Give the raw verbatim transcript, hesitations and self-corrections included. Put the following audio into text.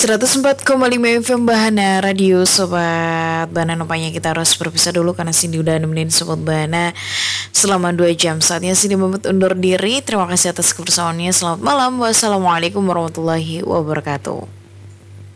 seratus empat koma lima F M Bahana Radio Sobat Bahana. Nampaknya kita harus berpisah dulu karena Cindy udah nemenin Sobat Bahana selama dua jam. Saatnya Cindy pamit undur diri. Terima kasih atas kebersamaannya. Selamat malam. Wassalamualaikum warahmatullahi wabarakatuh.